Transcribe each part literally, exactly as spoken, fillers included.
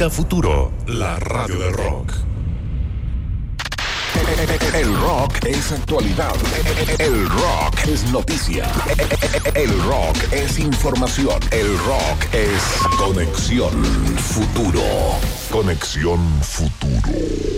Planeta Futuro, la radio del rock. El rock es actualidad. El rock es noticia. El rock es información. El rock es Conexión Futuro. Conexión Futuro.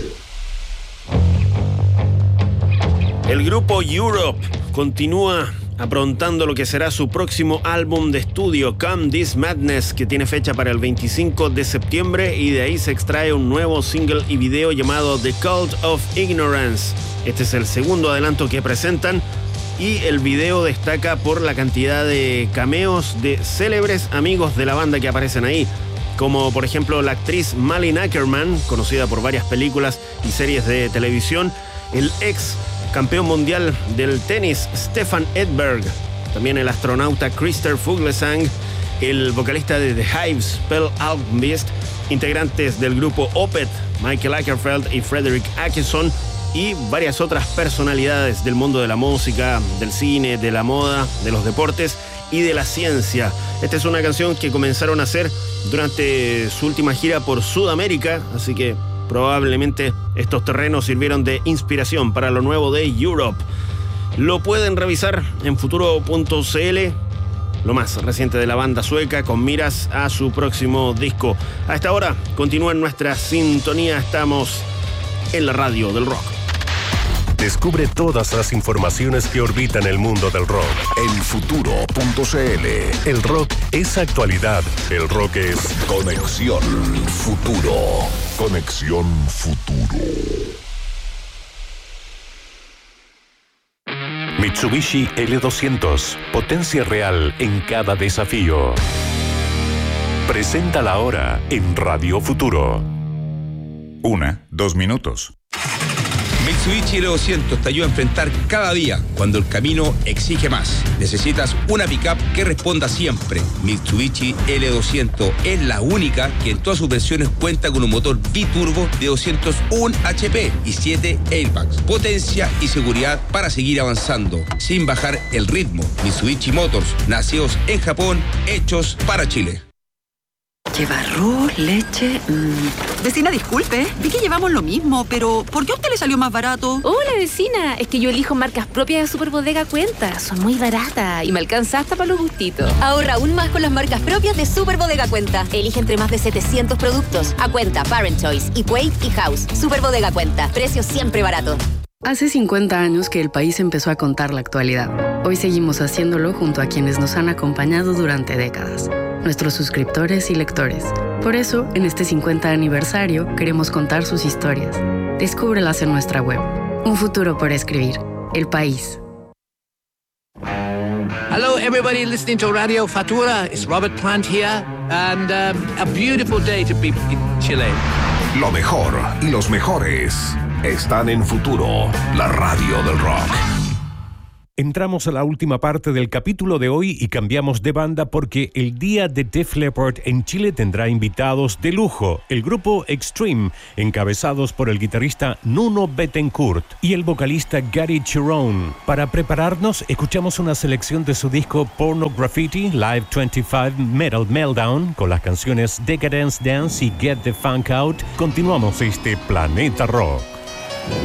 El grupo Europe continúa aprontando lo que será su próximo álbum de estudio, Come This Madness, que tiene fecha para el veinticinco de septiembre, y de ahí se extrae un nuevo single y video llamado The Cult of Ignorance. Este es el segundo adelanto que presentan y el video destaca por la cantidad de cameos de célebres amigos de la banda que aparecen ahí, como por ejemplo la actriz Malin Ackerman, conocida por varias películas y series de televisión, el ex campeón mundial del tenis Stefan Edberg, también el astronauta Christer Fuglesang, el vocalista de The Hives Pelle Almqvist, integrantes del grupo Opeth Michael Åkerfeldt y Frederick Akeson, y varias otras personalidades del mundo de la música, del cine, de la moda, de los deportes y de la ciencia. Esta es una canción que comenzaron a hacer durante su última gira por Sudamérica, así que probablemente estos terrenos sirvieron de inspiración para lo nuevo de Europe. Lo pueden revisar en futuro punto c l, lo más reciente de la banda sueca, con miras a su próximo disco. A esta hora continúa en nuestra sintonía, estamos en la radio del rock. Descubre todas las informaciones que orbitan el mundo del rock en futuro punto c l. El rock es actualidad. El rock es Conexión Futuro. Conexión Futuro. Mitsubishi L doscientos. Potencia real en cada desafío. Presenta la hora en Radio Futuro. Una, dos minutos. Mitsubishi L doscientos te ayuda a enfrentar cada día cuando el camino exige más. Necesitas una pickup que responda siempre. Mitsubishi L doscientos es la única que en todas sus versiones cuenta con un motor biturbo de doscientos uno H P y siete airbags. Potencia y seguridad para seguir avanzando sin bajar el ritmo. Mitsubishi Motors, nacidos en Japón, hechos para Chile. Lleva arroz, leche... Mmm. Vecina, disculpe, vi que llevamos lo mismo, pero ¿por qué a usted le salió más barato? Hola, vecina, es que yo elijo marcas propias de Superbodega Cuenta. Son muy baratas y me alcanza hasta para los gustitos. Ahorra aún más con las marcas propias de Superbodega Cuenta. Elige entre más de setecientos productos. A Cuenta, Parent Choice, Equate y House. Superbodega Cuenta, precios siempre baratos. Hace cincuenta años que el país empezó a contar la actualidad. Hoy seguimos haciéndolo junto a quienes nos han acompañado durante décadas, nuestros suscriptores y lectores. Por eso, en este cincuenta aniversario, queremos contar sus historias. Descúbrelas en nuestra web. Un futuro por escribir. El País. Hello, everybody listening to Radio Futura. It's Robert Plant here, and um, a beautiful day to be in Chile. Lo mejor y los mejores están en Futuro, la radio del rock. Entramos a la última parte del capítulo de hoy y cambiamos de banda porque el día de Def Leppard en Chile tendrá invitados de lujo, el grupo Extreme, encabezados por el guitarrista Nuno Bettencourt y el vocalista Gary Cherone. Para prepararnos, escuchamos una selección de su disco Porno Graffiti Live veinticinco Metal Meltdown con las canciones Decadence Dance y Get the Funk Out. Continuamos este Planeta Rock.